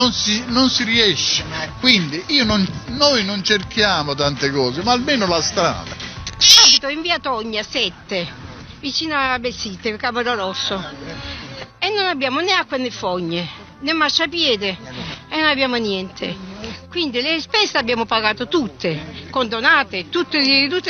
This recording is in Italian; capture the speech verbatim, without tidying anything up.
non si, non si riesce, quindi io non, noi non cerchiamo tante cose, ma almeno la strada. Abito in via Togna sette, vicino a Bessite, Capolo Rosso, e non abbiamo né acqua né fogne, né marciapiede, e non abbiamo niente. Quindi le spese abbiamo pagato tutte, condonate, tutte, tutte